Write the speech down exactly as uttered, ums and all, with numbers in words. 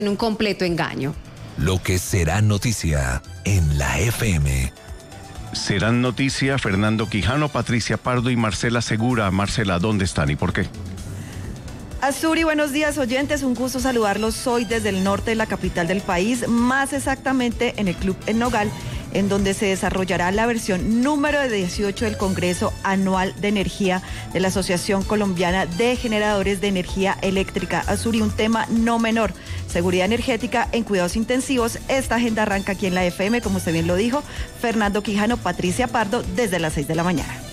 en un completo engaño. Lo que será noticia en la F M. Serán noticia Fernando Quijano, Patricia Pardo y Marcela Segura. Marcela, ¿dónde están y por qué? Azuri, buenos días oyentes, un gusto saludarlos hoy desde el norte de la capital del país, más exactamente en el Club El Nogal, en donde se desarrollará la versión número dieciocho del Congreso Anual de Energía de la Asociación Colombiana de Generadores de Energía Eléctrica. Azuri, un tema no menor, seguridad energética en cuidados intensivos. Esta agenda arranca aquí en la F M, como usted bien lo dijo, Fernando Quijano, Patricia Pardo, desde las seis de la mañana.